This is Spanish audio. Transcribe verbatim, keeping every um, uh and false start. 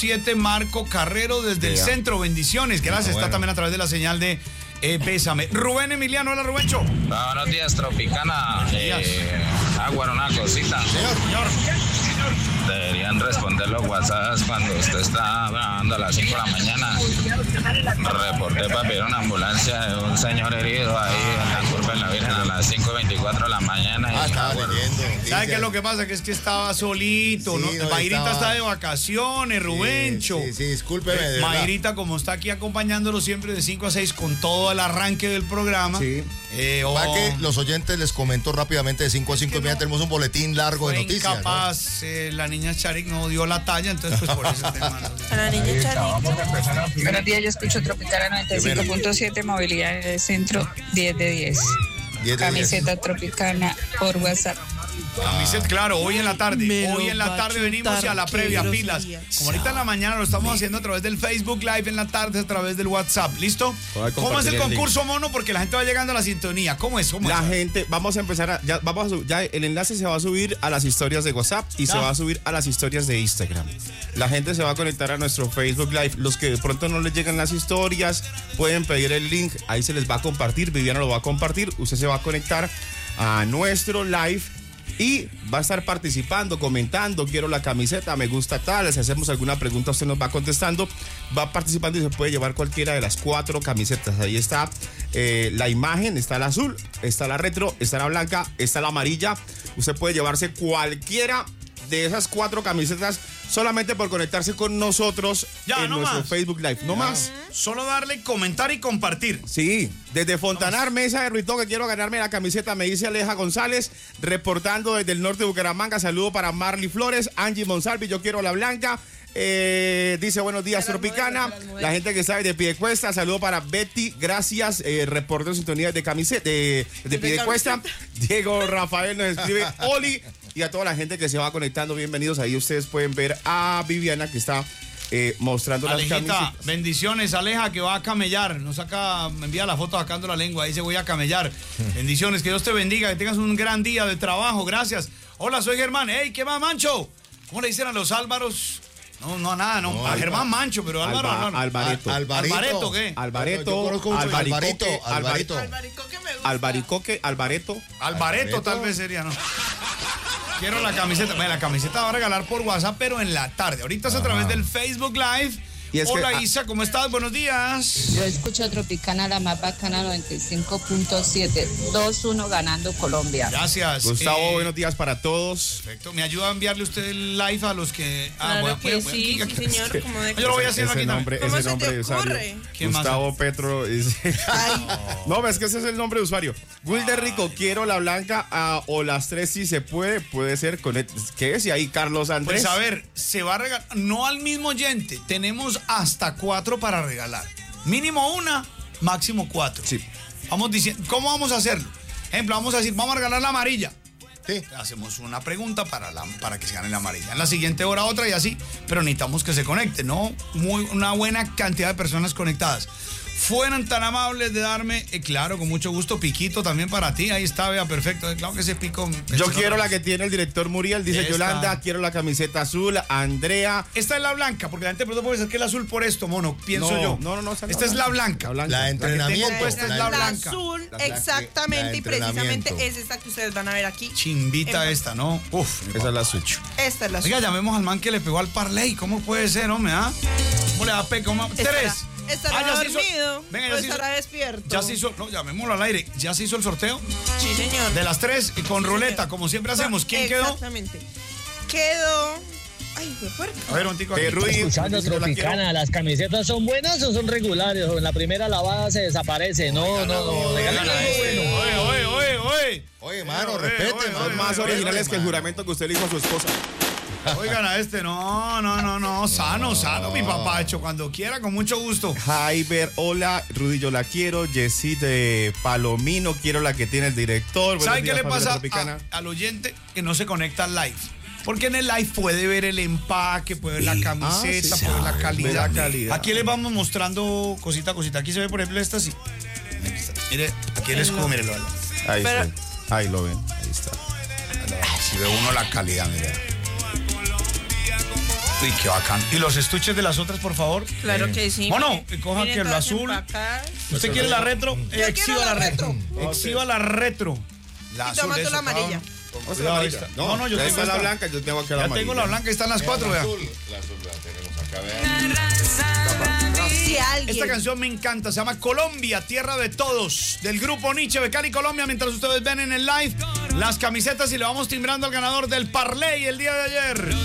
siete, Marco Carrero desde el centro. Bendiciones. Gracias. Ah, bueno. Está también a través de la señal de eh, Bésame. Rubén Emiliano, hola Rubencho. Buenos días, Tropicana. Eh, agua, una cosita. Señor, señor. Deberían responder los WhatsApps cuando usted está grabando a las cinco de la mañana. Reporté para pedir una ambulancia de un señor herido ahí en la curva de la Virgen a las cinco y veinticuatro de la mañana. Y ah, estaba leyendo. ¿Sabe qué es lo que pasa? Que es que estaba solito, sí, ¿no? no Mayrita estaba... está de vacaciones, Rubencho. Sí, sí, sí, discúlpeme. Eh, Mayrita, como está aquí acompañándolo siempre de cinco a seis con todo el arranque del programa. Sí. Eh, oh, para que los oyentes les comento rápidamente de cinco a cinco y media no, tenemos un boletín largo de noticias. Incapaz, ¿no? eh, la niña Charik no dio la talla, entonces pues por ese tema. ¿No? La niña Charik. Buenos días, yo escucho Tropicana noventa y cinco punto siete, movilidad en el centro, diez de diez. diez de Camiseta diez. Tropicana por WhatsApp. Camiseta, claro, hoy en la tarde. Me hoy en la tarde venimos y a la previa, pilas. Como ahorita en la mañana lo estamos haciendo a través del Facebook Live, en la tarde a través del WhatsApp. ¿Listo? ¿Cómo es el concurso, mono? Porque la gente va llegando a la sintonía. ¿Cómo es? ¿Cómo la es? gente, vamos a empezar a, ya, vamos a, ya el enlace se va a subir a las historias de WhatsApp y ya. se va a subir a las historias de Instagram. La gente se va a conectar a nuestro Facebook Live. Los que de pronto no les llegan las historias, pueden pedir el link. Ahí se les va a compartir. Viviana lo va a compartir. Usted se va a conectar a nuestro live y va a estar participando, comentando, quiero la camiseta, me gusta tal, si hacemos alguna pregunta usted nos va contestando, va participando y se puede llevar cualquiera de las cuatro camisetas. Ahí está eh, la imagen, está la azul, está la retro, está la blanca, está la amarilla. Usted puede llevarse cualquiera de esas cuatro camisetas solamente por conectarse con nosotros ya, en no nuestro más. Facebook Live. No ya. más. Solo darle comentar y compartir. Sí, desde Fontanar, no Mesa de Ruitón, que quiero ganarme la camiseta, me dice Aleja González, reportando desde el norte de Bucaramanga. Saludo para Marley Flores, Angie Monsalvi, yo quiero la blanca. Eh, dice buenos días, Tropicana. La gente que sabe de Piedecuesta, saludo para Betty, gracias. Eh, reporte de sintonía de camiseta de, de Piedecuesta. Diego Rafael nos escribe Oli. Y a toda la gente que se va conectando, bienvenidos. Ahí ustedes pueden ver a Viviana que está eh, mostrando Alejita, las camisetas. Bendiciones, Aleja, que va a camellar. Nos saca, me envía la foto sacando la lengua. Ahí se voy a camellar. Bendiciones, que Dios te bendiga, que tengas un gran día de trabajo. Gracias. Hola, soy Germán. Hey, ¿qué más, Mancho? ¿Cómo le dicen a los Álvaros? No, no, nada, no. no a Germán Mancho, pero Álvaro. Alba, Álvaro. Alvareto. Al, Alvareto. ¿Alvareto qué? Alvareto. Alvareto. Alvareto. Albaricoque me gusta. Albaricoque, Alvareto. Alvareto tal vez sería, ¿no? Quiero la camiseta. Bueno, la camiseta va a regalar por WhatsApp, pero en la tarde. Ahorita es a través del Facebook Live. Y es Hola que, Isa, ¿cómo estás? Buenos días. Yo escucho Tropicana, la más bacana, noventa y cinco punto siete. dos uno ganando Colombia. Gracias. Gustavo, eh, buenos días para todos. Perfecto. ¿Me ayuda a enviarle usted el live a los que... Ah, claro bueno, que bueno, sí, bueno, sí, señor. Como de... Yo lo voy a hacer ese aquí nombre, ¿Cómo ese se nombre te de usuario. Gustavo más? Petro. Dice, no, es que ese es el nombre de usuario. Wilder Rico, quiero la blanca uh, o las tres si se puede. Puede ser con... El, ¿qué es? Y ahí Carlos Andrés. Pues a ver, se va a regalar... No al mismo oyente. Tenemos hasta cuatro para regalar. Mínimo una, máximo cuatro. Sí. Vamos diciendo, ¿cómo vamos a hacerlo? Ejemplo, vamos a decir, vamos a regalar la amarilla. Sí. Hacemos una pregunta para, la, para que se gane la amarilla. En la siguiente hora otra y así, pero necesitamos que se conecte, ¿no? Muy, una buena cantidad de personas conectadas. Fueran tan amables de darme, eh, claro, con mucho gusto, piquito también para ti. Ahí está, vea, perfecto. Claro que ese pico. Yo quiero la que tiene el director Muriel, dice Esta. Yolanda. Quiero la camiseta azul. Andrea. Esta es la blanca, porque la gente pronto puede decir que es el azul por esto, mono, pienso no, yo. No, no, no. Esta, esta es la blanca. La, blanca. la de entrenamiento. La que puesta la, es la, la blanca. azul, la, exactamente, la y precisamente es esta que ustedes van a ver aquí. Chimbita en... esta, ¿no? Uf. Esa es la switch. Esta es la azul. Oiga, llamemos al man que le pegó al parlay. ¿Cómo puede ser, hombre? ¿Ah? ¿Cómo le da pe? ¿Cómo? Tres. Estará ah, dormido, Venga, ya o se estará hizo, despierto. Ya se hizo, no, llamémoslo al aire. ¿Ya se hizo el sorteo? Sí, señor. De las tres, y con sí, ruleta, señor. Como siempre hacemos. ¿Quién Exactamente. quedó? Exactamente. Quedó... Ay, fue fuerte. A ver, un tico aquí. Eh, Rudy, escuchando Tropicana, la ¿las camisetas son buenas o son regulares? O en la primera lavada se desaparece. No, oiga, no, no. Regalan a bueno. Oye, oye, oye, oye. Oye, mano, oye, respete, oye, mano. Son más oye, originales oye, que el mano. juramento que usted le hizo a su esposa. Oigan a este, no, no, no, no, sano, no. sano, mi papacho, cuando quiera, con mucho gusto. Jaiber, hola, Rudy, yo la quiero. Jessie de Palomino, quiero la que tiene el director. ¿Saben qué le pasa a, al oyente que no se conecta al live? Porque en el live puede ver el empaque, puede ver la camiseta, ah, sí, puede ver la calidad. la calidad. Aquí les vamos mostrando cosita a cosita. Aquí se ve, por ejemplo, esta sí. Aquí está. Mire, aquí el escudo, mírelo. Ahí Pero, está. Ahí lo ven, ahí está. Si ve uno la calidad, mire. Uy, qué bacán. ¿Y los estuches de las otras, por favor? Claro Eh, que sí. Mono, mire. coja Miren que lo todas azul. empacadas. ¿Usted quiere la retro? Yo Eh, quiero exhiba la la retro. retro. Exhiba la retro. La Y azul toma de tú eso, la amarilla. cabrón. Vamos a Cuidado, la ahí amarilla. está. No, no, yo ya tengo está la esta. blanca, yo tengo aquí la Ya amarilla. tengo la blanca, ahí están las cuatro, La vea. azul, la azul la tenemos acá, vean. Si alguien. Esta canción me encanta, se llama Colombia, Tierra de Todos, del grupo Nietzsche de Cali, Colombia. Mientras ustedes ven en el live las camisetas y le vamos timbrando al ganador del parlay el día de ayer.